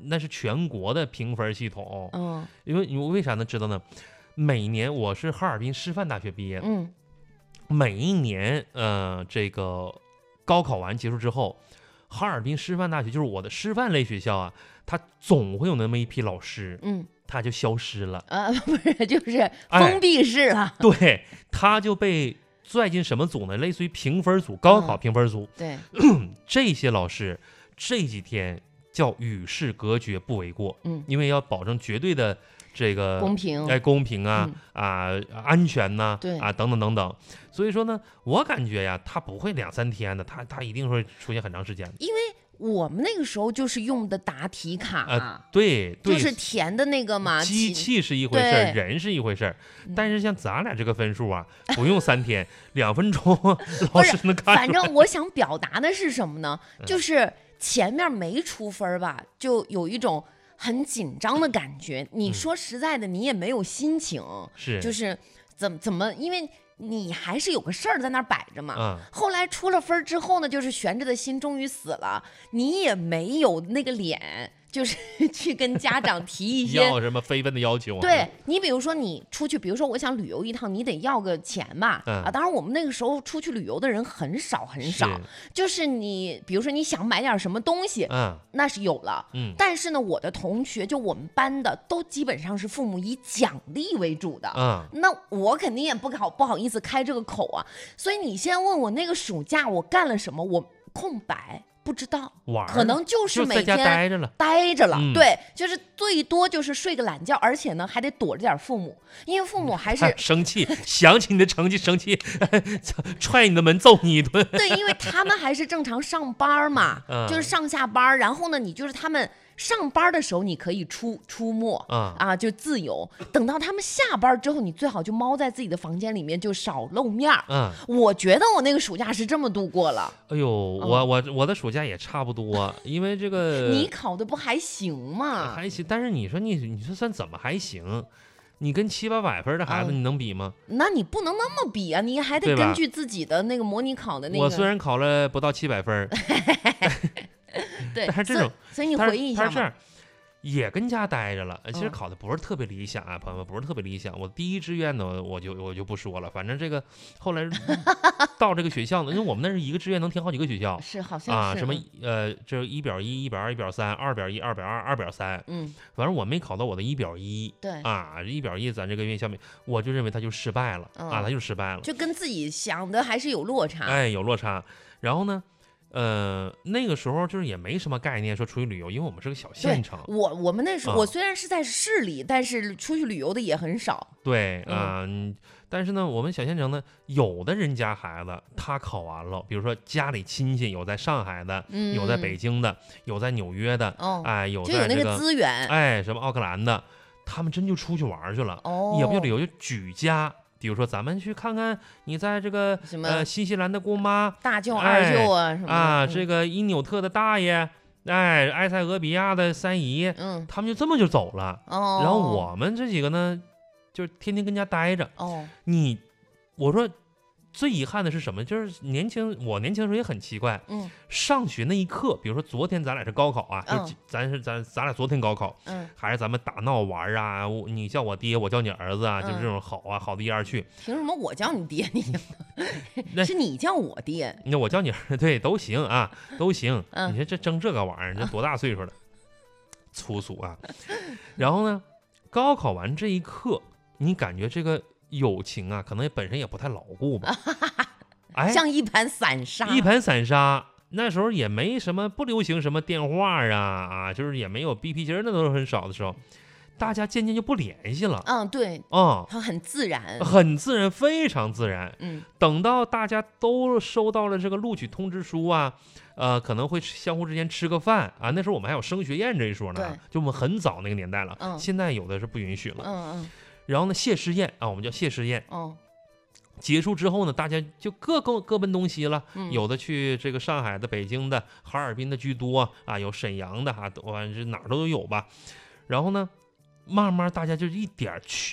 那是全国的评分系统。因为为啥呢？知道呢？每年我是哈尔滨师范大学毕业的，每一年这个高考完结束之后，哈尔滨师范大学就是我的师范类学校啊，它总会有那么一批老师，他就消失了， 不是，就是封闭式了。 对，他就被拽进什么组呢？类似于评分组，高考评分组。 对， 这些老师这几天叫与世隔绝不为过，因为要保证绝对的这个公平， 公平啊，安全呐， 对啊，等等等等。所以说呢，我感觉呀，他不会2-3天的，他一定会出现很长时间的。 因为我们那个时候就是用的答题卡， 对， 就是填的那个嘛。 机器是一回事儿，人是一回事儿，但是像咱俩这个分数啊，不用3天，2分钟，老师能看出来。 反正我想表达的是什么呢？就是前面没出分吧，就有一种很紧张的感觉。你说实在的，你也没有心情，就是怎么，因为你还是有个事儿在那儿摆着嘛。后来出了分之后呢，就是悬着的心终于死了，你也没有那个脸。就是去跟家长提一些要什么非分的要求。 对，你比如说你出去，比如说我想旅游一趟，你得要个钱吧。当然我们那个时候出去旅游的人很少很少，就是你比如说你想买点什么东西，那是有了。但是呢，我的同学就我们班的都基本上是父母以奖励为主的。那我肯定也不好意思开这个口啊。所以你现在问我那个暑假我干了什么，我空白。不知道，可能就是每天在家待着了，对，就是最多就是睡个懒觉，而且呢还得躲着点父母，因为父母还是生气，想起你的成绩生气，踹你的门揍你一顿。 对，因为他们还是正常上班嘛，就是上下班，然后呢，你就是他们上班的时候你可以出没就自由，等到他们下班之后，你最好就猫在自己的房间里面，就少露面。我觉得我那个暑假是这么度过了。 哎呦，我的暑假也差不多，因为这个你考的不还行吗？ 还行，但是你说算怎么还行？你跟700-800分的孩子你能比吗？ 那你不能那么比啊，你还得根据自己的那个模拟考的那个。 我虽然考了不到700分。 对， 但是这种， 所以你回忆一下嘛， 他是这样，也跟家待着了。其实考的不是特别理想啊，朋友们，不是特别理想。我第一志愿呢，我就不说了。反正这个后来到这个学校呢，因为我们那是一个志愿能填好几个学校， 是好像是什么这1表1、1表2、1表3、2表1、2表2、2表3。反正我没考到我的1表1。 对 1表1咱这个院校没，我就认为他就失败了他就失败了， 就跟自己想的还是有落差。 有落差。然后呢？那个时候就是也没什么概念说出去旅游，因为我们是个小县城。 我们那时候我虽然是在市里，但是出去旅游的也很少。 对但是呢，我们小县城呢，有的人家孩子他考完了，比如说家里亲戚有在上海的，有在北京的，有在纽约的，有在那个资源， 什么奥克兰的，他们真就出去玩去了。也不叫旅游，就举家。比如说，咱们去看看你在这个新西兰的姑妈、 大舅、二舅什么的这个因纽特的大爷，埃塞俄比亚的3姨，他们就这么就走了。然后我们这几个呢，就天天跟家待着。我说最遗憾的是什么？就是我年轻的时候也很奇怪。上学那一刻，比如说昨天咱俩是高考啊，就咱俩昨天高考，还是咱们打闹玩啊，你叫我爹，我叫你儿子啊，就是这种好的一二去。 凭什么我叫你爹你？是你叫我爹？ 那我叫你儿子，对，都行啊，都行。你说这争这个玩意儿，这多大岁数了？粗俗啊！然后呢，高考完这一刻，你感觉这个友情啊，可能本身也不太牢固吧。 像一盘散沙。那时候也没什么，不流行什么电话就是也没有 BP 机，那都是很少的时候，大家渐渐就不联系了。 对，它很自然， 非常自然。等到大家都收到了这个录取通知书啊，可能会相互之间吃个饭啊。那时候我们还有升学宴这一说呢，就我们很早那个年代了。现在有的是不允许了。然后呢，谢师宴我们叫谢师宴。结束之后呢，大家就各奔东西了。有的去这个上海的、北京的、哈尔滨的居多有沈阳的这哪儿都有吧。然后呢，慢慢大家就一点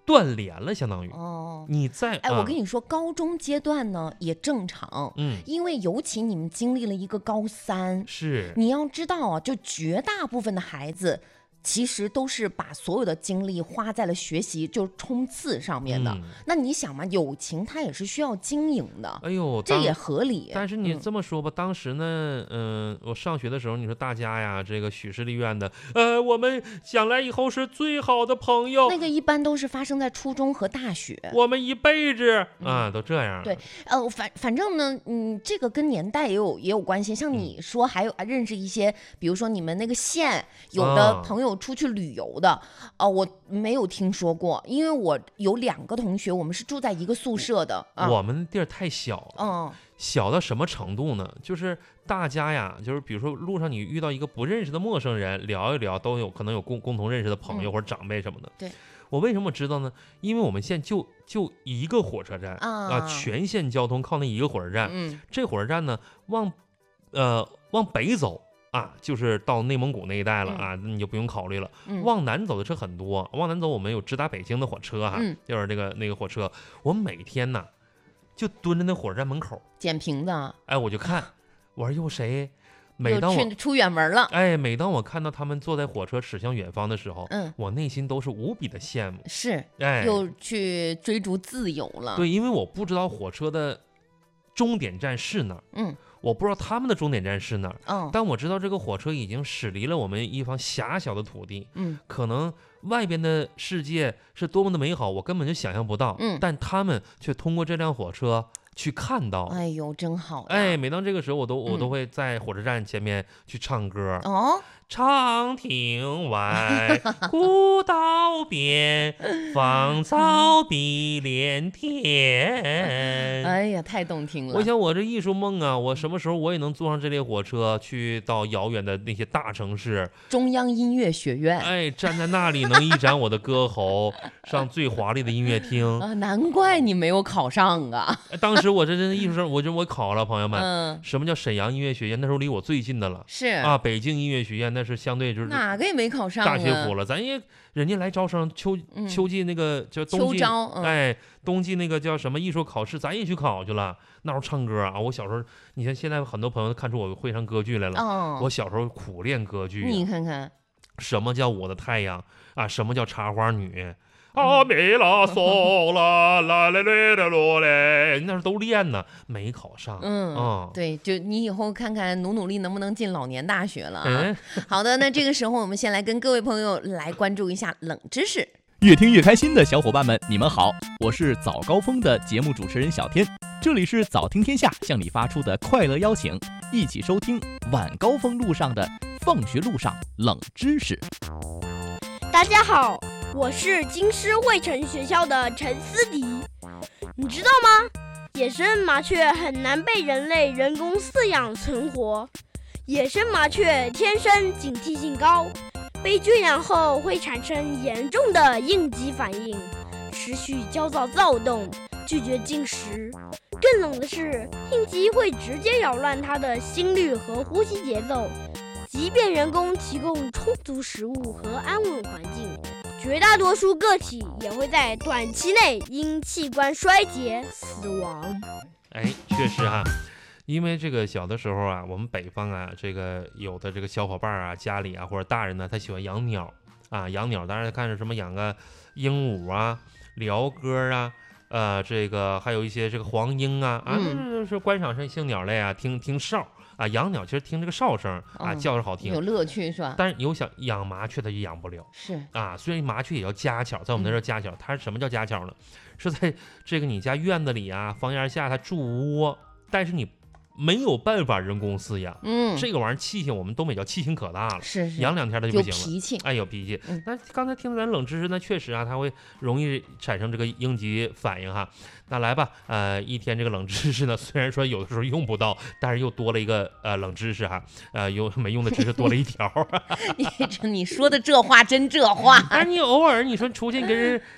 断联了，相当于你在我跟你说，高中阶段呢也正常，因为尤其你们经历了一个高3， 是你要知道啊，就绝大部分的孩子。其实都是把所有的精力花在了学习，就冲刺上面的。那你想嘛，友情它也是需要经营的。 哎呦， 这也合理。 但是你这么说吧，当时呢，我上学的时候，你说大家呀，这个许氏立院的，我们将来以后是最好的朋友。 那个一般都是发生在初中和大学。 我们一辈子都这样。 对，反正呢，这个跟年代也有关系。像你说，还有认识一些，比如说你们那个县有的朋友。出去旅游的，我没有听说过，因为我有2个同学，我们是住在一个宿舍的。 我们地儿太小了，小到什么程度呢？就是大家呀，就是比如说路上你遇到一个不认识的陌生人，聊一聊，都有可能有共同认识的朋友或者长辈什么的。 对， 我为什么知道呢？因为我们县就一个火车站全县交通靠那一个火车站。这火车站呢，往北走。就是到内蒙古那一带了啊，你就不用考虑了。往南走的车很多，往南走我们有直达北京的火车哈，就是那个火车。我每天呢就蹲在那火车站门口捡瓶子。 我就看，我说有谁？每当我出远门了， 每当我看到他们坐在火车驶向远方的时候，我内心都是无比的羡慕。 是，又去追逐自由了。 对，因为我不知道火车的终点站是哪儿。我不知道他们的终点站是哪儿，但我知道这个火车已经驶离了我们一方狭小的土地，可能外边的世界是多么的美好，我根本就想象不到，但他们却通过这辆火车去看到。 哎呦，真好！ 每当这个时候，我都会在火车站前面去唱歌。长亭外，古道边，芳草碧连天。 哎呀，太动听了！ 我想我这艺术梦啊，我什么时候我也能坐上这列火车，去到遥远的那些大城市， 中央音乐学院。 站在那里能一展我的歌喉，上最华丽的音乐厅。 难怪你没有考上啊！ 当时我这真的艺术生，我考了，朋友们。什么叫沈阳音乐学院？那时候离我最近的了。 是北京音乐学院那是相对就是哪个也没考上大学府了，人家来招生，秋季那个叫冬季，冬季那个叫什么艺术考试，咱也去考去了。那时候唱歌我小时候，你看现在很多朋友看出我会唱歌剧来了。我小时候苦练歌剧。 你看看， 什么叫我的太阳什么叫茶花女？咪啦嗦啦啦嘞嘞的罗嘞，那时候都练呢，没考上。 对，就你以后看看努力能不能进老年大学了啊。好的，那这个时候我们先来跟各位朋友来关注一下冷知识。 越听越开心的小伙伴们，你们好，我是早高峰的节目主持人小天，这里是早听天下向你发出的快乐邀请，一起收听晚高峰路上的放学路上冷知识。 大家好，我是京师汇成学校的陈思迪。你知道吗？野生麻雀很难被人类人工饲养存活。野生麻雀天生警惕性高，被圈养后会产生严重的应激反应，持续焦躁躁动，拒绝进食。更冷的是，应激会直接扰乱它的心率和呼吸节奏。即便人工提供充足食物和安稳环境，绝大多数个体也会在短期内因器官衰竭死亡。 确实因为这个小的时候我们北方这个有的这个小伙伴家里或者大人呢，他喜欢养鸟养鸟，当然看着什么养个鹦鹉鹩哥这个还有一些这个黄莺那是观赏性鸟类听哨养鸟其实听这个哨声叫着好听， 有乐趣是吧？ 但是有想养麻雀它就养不了。 是虽然麻雀也要家巧，在我们那儿家巧，它什么叫家巧呢？是在这个你家院子里房檐下它筑窝，但是你没有办法人工饲养。这个玩意儿气性我们东北叫气性可大了， 是养2天它就不行了， 有脾气。 有脾气。那刚才听咱冷知识呢，确实它会容易产生这个应激反应那来吧，一天这个冷知识呢，虽然说有的时候用不到，但是又多了一个冷知识有没用的知识多了一条。 你说的这话真这话。 但是你偶尔你说出去你跟人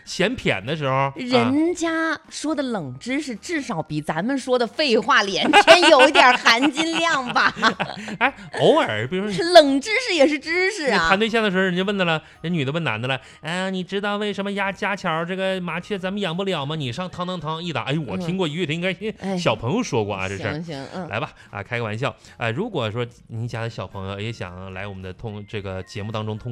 嫌谝的时候， 人家说的冷知识至少比咱们说的废话连篇有一点含金量吧？ 哎，偶尔，比如说冷知识也是知识啊。 谈对象的时候，人家问的了，人女的问男的了，你知道为什么家巧这个麻雀咱们养不了吗？你上汤一打，哎，我听过于雨婷应该小朋友说过啊，这事。 行， 来吧，开个玩笑，如果说您家的小朋友也想来我们的这个节目当中